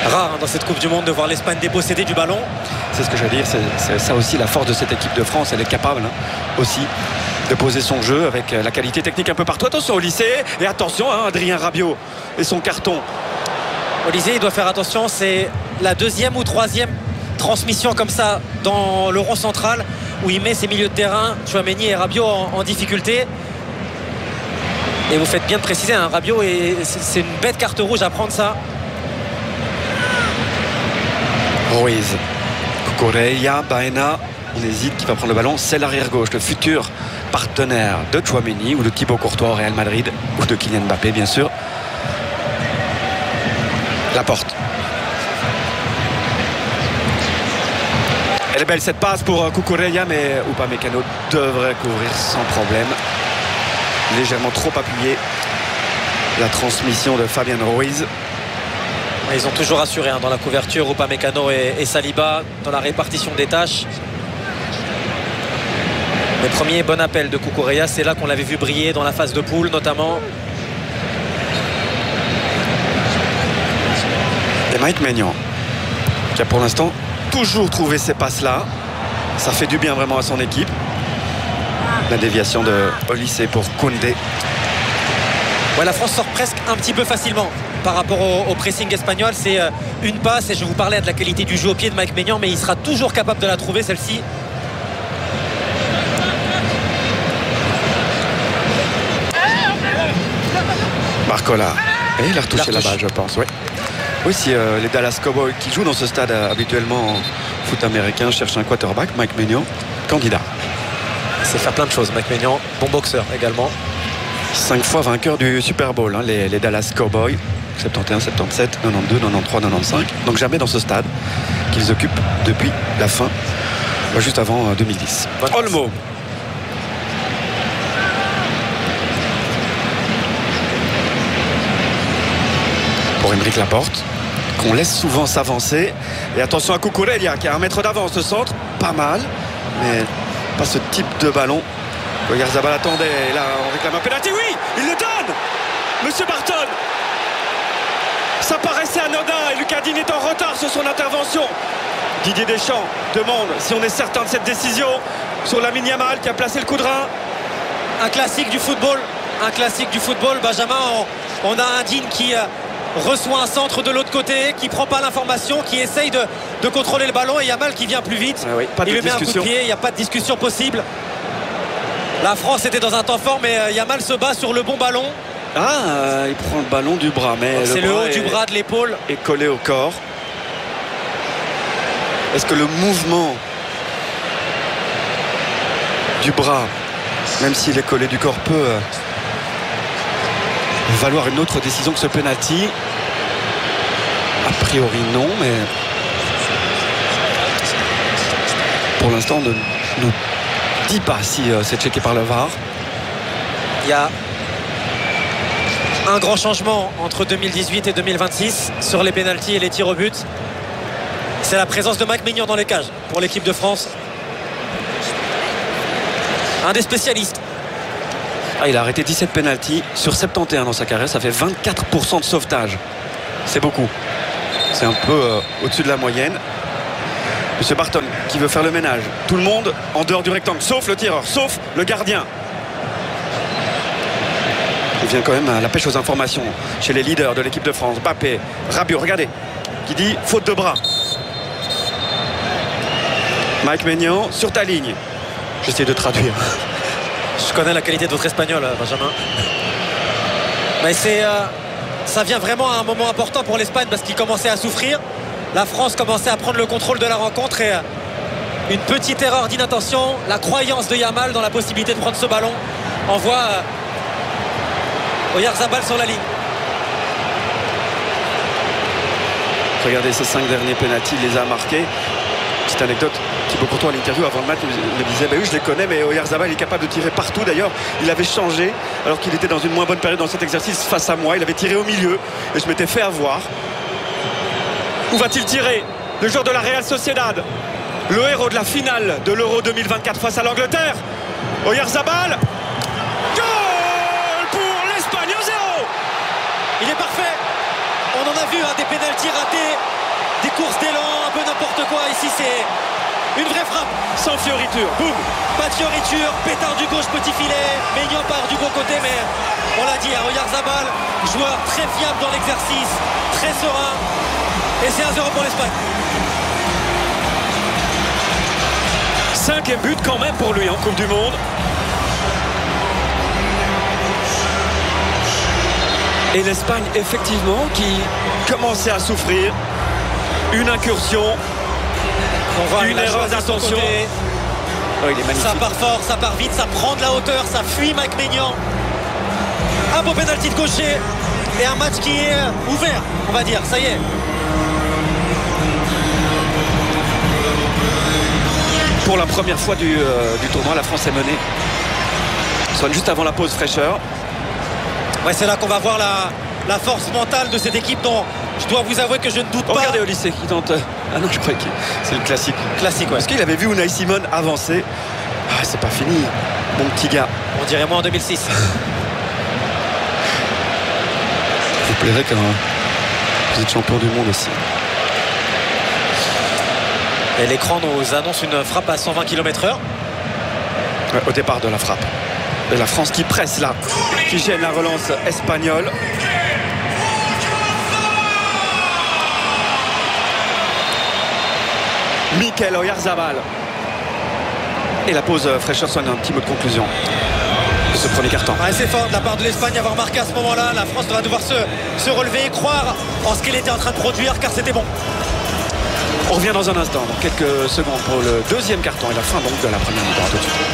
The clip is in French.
Rare dans cette Coupe du Monde de voir l'Espagne déposséder du ballon. C'est ce que je veux dire, c'est ça aussi la force de cette équipe de France. Elle est capable aussi de poser son jeu avec la qualité technique un peu partout. Attention au lycée, et attention Adrien Rabiot et son carton. Olysée, il doit faire attention, c'est la deuxième ou troisième transmission comme ça dans le rond central où il met ses milieux de terrain, Tchouaméni et Rabiot en difficulté. Et vous faites bien de préciser, Rabiot, c'est une bête carte rouge à prendre ça. Ruiz, Cucurella, Baena, on hésite qui va prendre le ballon, c'est l'arrière gauche, le futur partenaire de Tchouaméni ou de Thibaut Courtois au Real Madrid ou de Kylian Mbappé bien sûr. Laporte. Elle est belle cette passe pour Cucurella, mais Upamecano devrait couvrir sans problème. Légèrement trop appuyé. La transmission de Fabian Ruiz. Ils ont toujours assuré dans la couverture, Upamecano et Saliba, dans la répartition des tâches. Le premier bon appel de Cucurella, c'est là qu'on l'avait vu briller dans la phase de poule notamment. Et Mike Maignan, qui a pour l'instant toujours trouvé ces passes-là. Ça fait du bien vraiment à son équipe. La déviation de Olysée pour Koundé. Ouais, la France sort presque un petit peu facilement par rapport au pressing espagnol. C'est une passe, et je vous parlais de la qualité du jeu au pied de Mike Maignan, mais il sera toujours capable de la trouver celle-ci. Barcola. Et il a retouché la balle, je pense. Ouais. Oui, si les Dallas Cowboys qui jouent dans ce stade habituellement en foot américain cherchent un quarterback, Mike Maignan, candidat. Il sait faire plein de choses, Mike Maignan, bon boxeur également. 5 fois vainqueur du Super Bowl, les Dallas Cowboys, 71, 77, 92, 93, 95. Donc jamais dans ce stade qu'ils occupent depuis la fin, juste avant 2010. Olmo. Pour Aymeric Laporte, qu'on laisse souvent s'avancer. Et attention à Cucurella qui a 1 mètre d'avance au centre, pas mal, mais pas ce type de ballon. Oyarzabal attendait, et là on réclame un pénalty. Oui, il le donne, Monsieur Barton. Ça paraissait anodin et Lucas Digne est en retard sur son intervention. Didier Deschamps demande si on est certain de cette décision sur Lamine Yamal qui a placé le coup de rein. Un classique du football, Benjamin. On a un Digne qui reçoit un centre de l'autre côté, qui prend pas l'information, qui essaye de contrôler le ballon, et Yamal qui vient plus vite. Ah oui, il lui met un coup de pied, il n'y a pas de discussion possible. La France était dans un temps fort, mais Yamal se bat sur le bon ballon. Il prend le ballon du bras, mais c'est le haut du bras, de l'épaule, est collé au corps. Est-ce que le mouvement du bras, même s'il est collé du corps, peut valoir une autre décision que ce penalty? A priori non, mais pour l'instant on ne nous dit pas si c'est checké par le VAR. Il y a un grand changement entre 2018 et 2026 sur les pénaltys et les tirs au but. C'est la présence de Mike Maignan dans les cages pour l'équipe de France. Un des spécialistes. Il a arrêté 17 pénaltys sur 71 dans sa carrière. Ça fait 24% de sauvetage. C'est beaucoup. C'est un peu au-dessus de la moyenne. Monsieur Barton qui veut faire le ménage. Tout le monde en dehors du rectangle, sauf le tireur, sauf le gardien. Il vient quand même à la pêche aux informations chez les leaders de l'équipe de France. Mbappé, Rabiot, regardez, qui dit faute de bras. Mike Maignan sur ta ligne. J'essaie de traduire. Je connais la qualité de votre espagnol, Benjamin. Mais ça vient vraiment à un moment important pour l'Espagne, parce qu'il commençait à souffrir. La France commençait à prendre le contrôle de la rencontre, et une petite erreur d'inattention, la croyance de Yamal dans la possibilité de prendre ce ballon, envoie Oyarzabal sur la ligne. Regardez ces 5 derniers pénaltys, il les a marqués. Petite anecdote, Thibaut Courtois à l'interview avant le match me disait oui, je les connais, mais Oyarzabal est capable de tirer partout. D'ailleurs, il avait changé alors qu'il était dans une moins bonne période dans cet exercice face à moi. Il avait tiré au milieu et je m'étais fait avoir. Où va-t-il tirer? Le joueur de la Real Sociedad, le héros de la finale de l'Euro 2024 face à l'Angleterre. Oyarzabal. Goal pour l'Espagne, 1-0. Il est parfait. On en a vu des pénaltys ratés des courses d'élan, un peu n'importe quoi. Ici, c'est une vraie frappe. Sans fioriture, boum. Pas de fioriture, pétard du gauche, petit filet. Maignan part du bon côté, mais on l'a dit, Oyarzabal, joueur très fiable dans l'exercice, très serein. Et c'est 1-0 pour l'Espagne. 5e but quand même pour lui en Coupe du Monde. Et l'Espagne, effectivement, qui commençait à souffrir. Une incursion, On voit une erreur d'attention. Oh, il est magnifique. Ça part fort, ça part vite, ça prend de la hauteur, ça fuit Mike Maignan. Un beau pénalty de gaucher et un match qui est ouvert, on va dire. Ça y est. Pour la première fois du tournoi, la France est menée. Soit juste avant la pause fraîcheur. Ouais, c'est là qu'on va voir la force mentale de cette équipe dont je dois vous avouer que je ne doute pas. Regardez Olysée qui tente. Ah non, je crois que c'est le classique. Classique, ouais. Parce qu'il avait vu Unai Simon avancer. Ah, c'est pas fini, mon petit gars. On dirait moi en 2006. Vous plairait quand vous êtes champion du monde aussi. Et l'écran nous annonce une frappe à 120 km/h. Ouais, au départ de la frappe. Et la France qui presse là, qui gêne la relance espagnole. Mikel Oyarzabal. Et la pause fraîcheur sonne un petit mot de conclusion de ce premier quart-temps. Ouais, c'est fort de la part de l'Espagne d'avoir marqué à ce moment-là. La France va devoir se relever et croire en ce qu'elle était en train de produire, car c'était bon. On revient dans un instant, dans quelques secondes pour le deuxième quart-temps et la fin donc de la première mi-temps. À tout de suite.